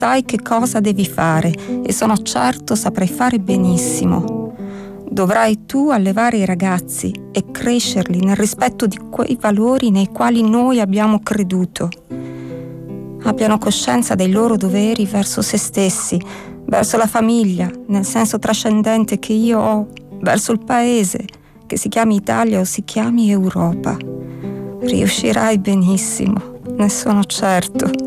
sai che cosa devi fare e sono certo saprai fare benissimo. Dovrai tu allevare i ragazzi e crescerli nel rispetto di quei valori nei quali noi abbiamo creduto. Abbiano coscienza dei loro doveri verso se stessi, verso la famiglia, nel senso trascendente che io ho, verso il paese, che si chiami Italia o si chiami Europa. Riuscirai benissimo, ne sono certo.